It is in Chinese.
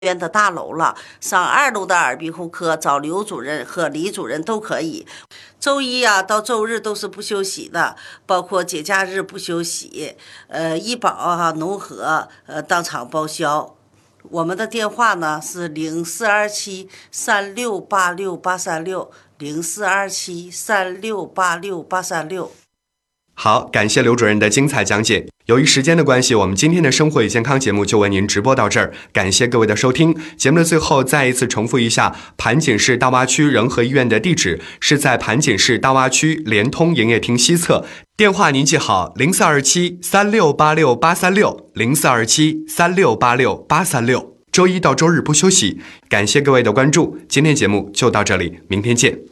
院的大楼了，上2楼的耳鼻喉科找刘主任和李主任都可以。周一啊到周日都是不休息的，包括节假日不休息。医保啊、农合当场报销。我们的电话呢是0427368686，0427368686。 好，感谢刘主任的精彩讲解。由于时间的关系，我们今天的生活与健康节目就为您直播到这儿，感谢各位的收听。节目的最后再一次重复一下，盘锦市大洼区仁和医院的地址是在盘锦市大洼区联通营业厅西侧，电话您记好042736868360，042736868360。周一到周日不休息。感谢各位的关注，今天节目就到这里，明天见。